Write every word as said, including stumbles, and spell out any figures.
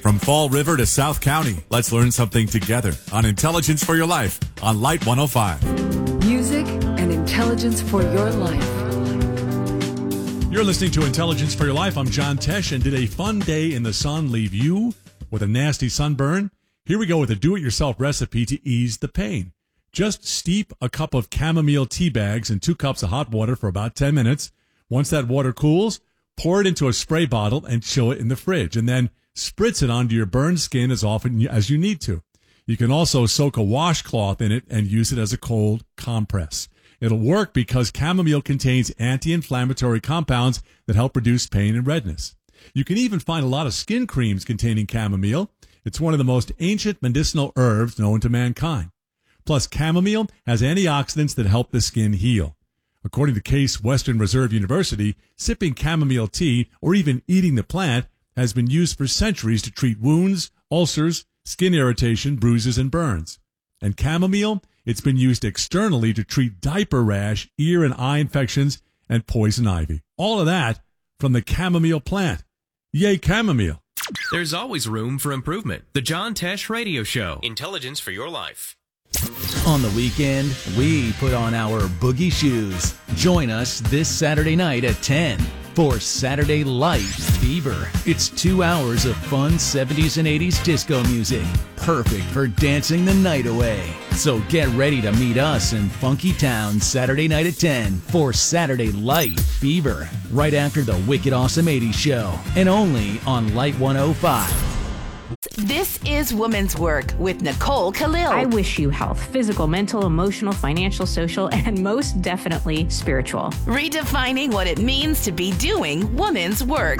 From Fall River to South County, let's learn something together on Intelligence for Your Life on Light one oh five. Music and intelligence for your life. You're listening to Intelligence for Your Life. I'm John Tesh, and did a fun day in the sun leave you with a nasty sunburn? Here we go with a do-it-yourself recipe to ease the pain. Just steep a cup of chamomile tea bags in two cups of hot water for about ten minutes. Once that water cools, pour it into a spray bottle and chill it in the fridge, and then spritz it onto your burned skin as often as you need to. You can also soak a washcloth in it and use it as a cold compress. It'll work because chamomile contains anti-inflammatory compounds that help reduce pain and redness. You can even find a lot of skin creams containing chamomile. It's one of the most ancient medicinal herbs known to mankind. Plus, chamomile has antioxidants that help the skin heal. According to Case Western Reserve University, sipping chamomile tea or even eating the plant has been used for centuries to treat wounds, ulcers, skin irritation, bruises, and burns. And chamomile, it's been used externally to treat diaper rash, ear and eye infections, and poison ivy. All of that from the chamomile plant. Yay, chamomile. There's always room for improvement. The John Tesh Radio Show. Intelligence for your life. On the weekend, we put on our boogie shoes. Join us this Saturday night at ten for Saturday Light Fever. It's two hours of fun seventies and eighties disco music, perfect for dancing the night away. So get ready to meet us in Funky Town Saturday night at ten for Saturday Light Fever, right after the Wicked Awesome eighties show, and only on Light one oh five. This is Woman's Work with Nicole Khalil. I wish you health, physical, mental, emotional, financial, social, and most definitely spiritual. Redefining what it means to be doing woman's work.